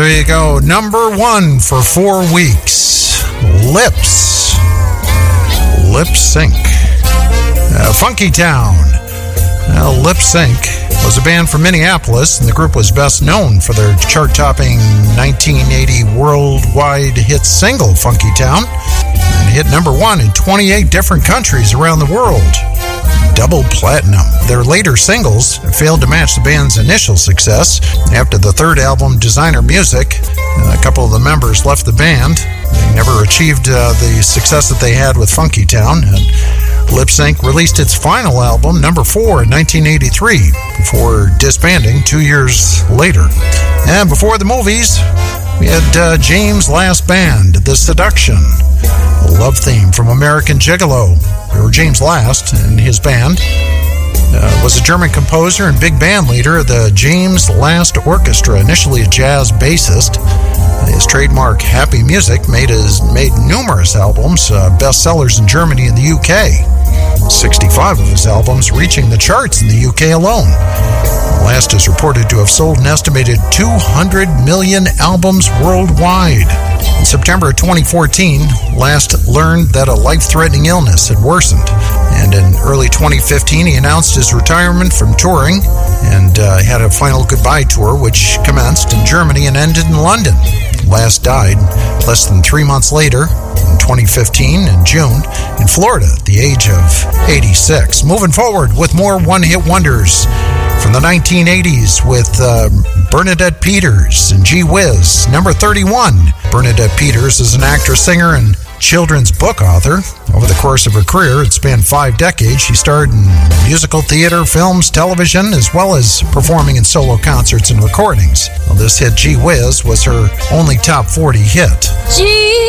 there you go. Number 1 for 4 weeks. Lips. Lip Sync. Funky Town. Lip Sync was a band from Minneapolis, and the group was best known for their chart-topping 1980 worldwide hit single, Funky Town, and hit number 1 in 28 different countries around the world. Double platinum. Their later singles failed to match the band's initial success. After the third album, Designer Music, a couple of the members left the band. They never achieved the success that they had with Funky Town. And Lip Sync released its final album, number 4, in 1983, before disbanding 2 years later. And before the movies, we had James' Last Band, The Seduction, a love theme from American Gigolo. Or James Last and his band was a German composer and big band leader of the James Last Orchestra, initially a jazz bassist. His trademark Happy Music made numerous albums, bestsellers in Germany and the UK. 65 of his albums reaching the charts in the UK alone. Last is reported to have sold an estimated 200 million albums worldwide. In September of 2014, Last learned that a life-threatening illness had worsened. And in early 2015, he announced his retirement from touring and had a final goodbye tour, which commenced in Germany and ended in London. Last died less than 3 months later, in 2015, in June, in Florida at the age of 86. Moving forward with more one-hit wonders from the 1980s with Bernadette Peters and Gee Whiz, number 31. Bernadette Peters is an actress, singer, and children's book author. Over the course of her career, it spanned 5 decades. She starred in musical theater, films, television, as well as performing in solo concerts and recordings. Well, this hit, Gee Whiz, was her only top 40 hit. Gee